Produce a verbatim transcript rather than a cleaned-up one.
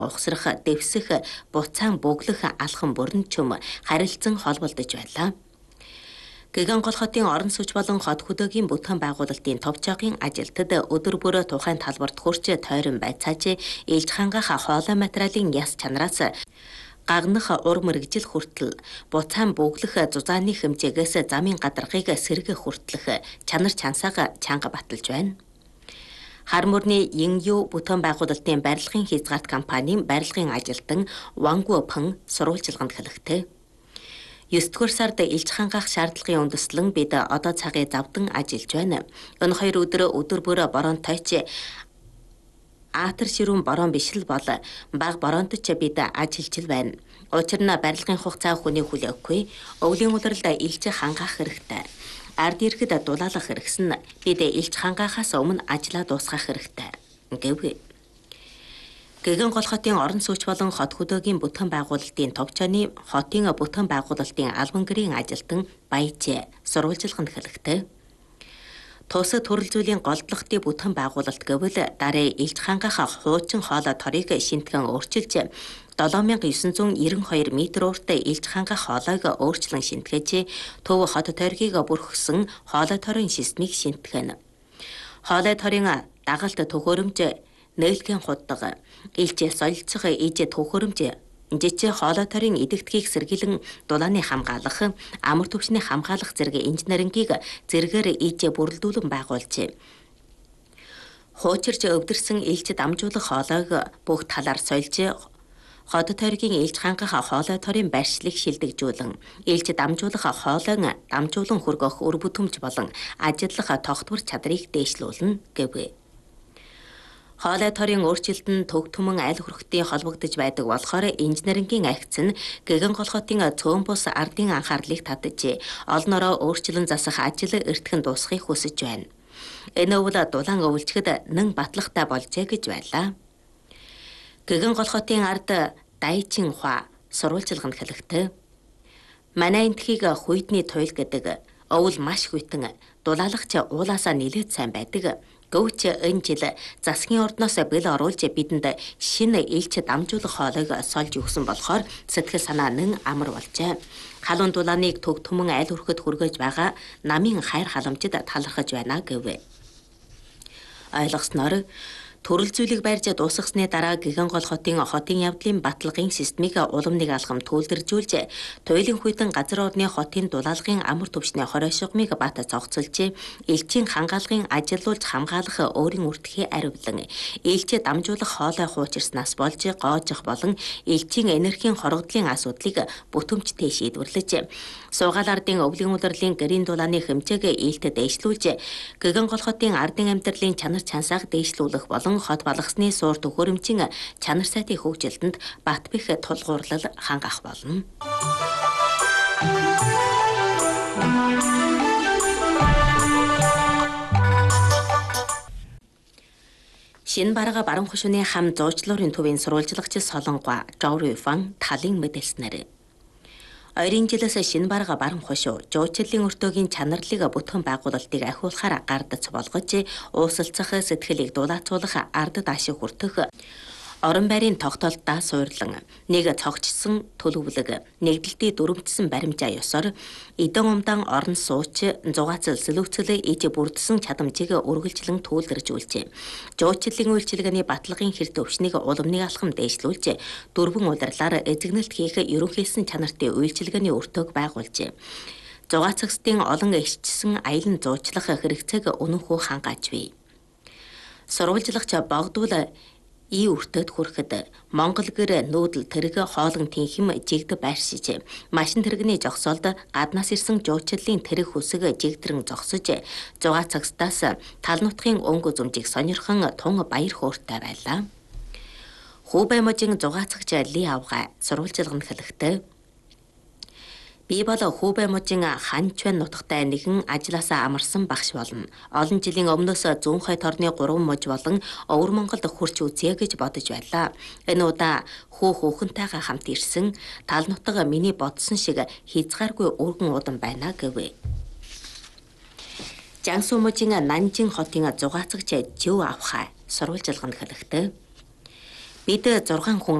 ухсрах, дэвсэх, буцаан бүглэх алхам бүрэн чөм харилцан холбогдож байлаа. Гэгэн гол хотын орон сууч болон хот хөдөөгийн бүтээн байгуулалтын товчоогийн ажилтнад өдөр бүр тухайн талбарт хурц тойрон байцааж ээлж хангах хоолой материалын яс чанараас гагнах ур мэрэгжил хүртэл буцаан бүглэх зузааны хэмжээгээс замын гадаргыг сэргэх хүртэлх чанар чансаага чанга баталж байна. Хар мөрний Янью бүтээн байгуулалтын барилгын хязгаарт компанийн барилгын ажилтан Вангу Пэн сурвалжилганд хэлэхтэй. Есдүгээр сард илж хангах шаардлагын үндэслэн бид одоо цагийн завдан ажиллаж байна. Энэ хоёр өдөр өдөр бүр борон тойч Аатар ширүүн борон биш л бол баг боронт ч бид ажиллаж байна. Учир нь барилгын хугацаа хүний хүлээхгүй. Өвлийн удиралд илж хангах хэрэгтэй. Ард ирэхэд дулаалах хэрэгсэн бид илж хангахаас өмнө ажиллаа дуусгах хэрэгтэй. Гэвь. Гэгэн гол хотын орон сууч болон хот хөдөөгийн бүтээн байгуулалтын товчооны хотын бүтээн байгуулалтын албан гэрийн ажилтан Баяж сурвалжилганд хэлэхтэй. Тусад төрөл зүйлийн голдлогтын бүтээн байгуулалт гэвэл дараа илж хангах хуучин хоолой торыг шинтгэн өөрчилж долоо мянга девин зуун найман хоёр метр ууртай илж хангах хоолойг өөрчлөн шинтгэж төв хот тойргийг бүрхсэн хоолой торын системийг шинтгэн. Хоолой торын дагалт төхөөрөмж нээлтийн худдаг илж солилцох иж төхөөрөмж жич хоолой торын идэгдхийг сэргийлэн дулааны хамгаалах, амар түвшний хамгаалах зэрэг инженерингийг зэргээр иж бүрэлдүүлэн байгуулж хуучирч өвдөрсөн илж дамжуулах хоолойг бүх талаар сольж хот тойргийн илж хангах хоолой торын байршлыг шилдэгжүүлэн илж дамжуулах хоолойн дамжуулан хөргөх өр бүтэмж болон ажиллах тогтвор чадрыг дээшлүүлнэ гэв. Хоолой торын өөрчлөлт нь төг түмэн аль хүрхтийн холбогдож байдаг болохоор инженерингийн агц нь гэгэн гол хотын цөөн бус ардын анхаарлыг татаж олон ороо өөрчлөн засах ажил эртхэн дуусгахыг хүсэж байна. Энэ өвөл дулаан өвлчгэд нэн батлагтай болжээ гэж байлаа. Гэгэн гол хотын ард Дайчин Хуа сурвалжилганд хэлэхтэй. Манай энтхийг хуйдны туйл гэдэг өвөл маш хүйтэн дулаалагч уулаасаа нилээд сайн байдаг. Гөвч энэ жил засгийн ордноос бэл оруулж бидэнд шинэ илч дамжуулах хоолойг сольж өгсөн болохоор сэтгэл санаа нэн амар болжээ. Халуун дулааныг төг түмэн аль хүрхэд хүргэж байгаа намын хайр халамжид талархаж байна гэв. Ойлгосноор төрөл зүйлийг барьж дуусгасны дараа гэгэн гол хотын хотын явдлын баталгын системийг уламныг алхам төлдөржүүлж туйлын хүйтэн газар орны хотын дулаалгын амар түвшний хоройшгомыг бат цогцолж элчийн хангаалгын ажилуулж хамгаалах өөрийн үртхий аривлан элчээ дамжуулах хоолой хуучирснаас болж гоожих болон элчийн энергийн хорогдлын асуудлыг бүтэмжтэй шийдвэрлэж суугаал ардын өвлийн удирлын гэрийн дулааны хэмжээг ээлтэд дэвшлүүлж гэгэн гол хотын ардын амьдралын чанар чансааг дэвшлүүлэх болон хот балгасны суур төхөөрөмжийн чанар сайтын хөгжилтөнд бат бэх тулгуурлал хангах болно. Шинэ барага баруун хошууны хам зуучлуурын төвийн сурвалжлагч Солонгоо Жоври Фан талын мэдээлснээр ойрын жилээс шинэ барага баруун хошуу жуучлалын өртөөгийн чанарлыг бүтээн байгуулалтыг ахиулахаар гардц болгож уусалцах сэтгэлийг дулаацуулах ард даашиг хүртэх орон байрын тогтоолтоо суурлан нэг цогцсон төлөвлөг нэгдэлтийн дүрмжсэн баримжаа ёсоор эдэн умдан орон сууч зугаацал сэлүүцэл иж бүрдсэн чадамжийг үргэлжлэн түүлдэржүүлжээ. Жуучлалын үйлчилгээний баталгын хэрэг өвчнийг уламны алхам дээшлүүлж дөрвөн удирлаар эзэгнэлт хийх ерөнхийсэн чанартай үйлчилгээний өртөөг байгуулжээ. Зугаацагсдын олон ичсэн аялан зуучлах хэрэгцээг өнөхөө хангааж бий. Сурвалжлагч богдвол и өртөд хүрэхэд Монгол гэр нүүдэл тэрэг хоолон тэнхэм жигд байршиж машин тэрэгний зогсоолд гаднаас ирсэн жуучлалын тэрэг хүсэг жигдрэн зогсож зугаа цагстаас тал нутгийн өнгө зүмжийг сонирхон тун баяр хөөртэй байлаа. Хубэй можийн зугаа цагч Ли Авга сурвалжлаганд хэлэхдээ би бол Хубэй можийн ханчвэн нутагтай нэгэн ажилласаа амарсан багш болно. Олон жилийн өмнөөс зүүн хойд орны гурван муж болон Өвөр Монголд хурч үзье гэж бодож байлаа. Энэ удаа хүү хүүхэнтэйгээ хамт ирсэн тал нутаг миний бодсон шиг хязгааргүй өргөн удан байна гэв. Жансуу мужийн Нанжин хотын зугаацагч Жив Авха сурвалжлаганд хэлэхдээ Бид зургаан хүн